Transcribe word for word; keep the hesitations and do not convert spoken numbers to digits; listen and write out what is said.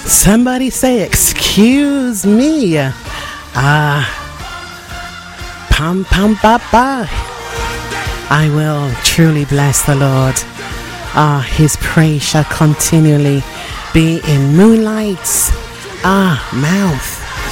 Somebody say, excuse me. Ah, pam pam ba ba. I will truly bless the Lord. Ah, his praise shall continually be in Moonlight's ah mouth.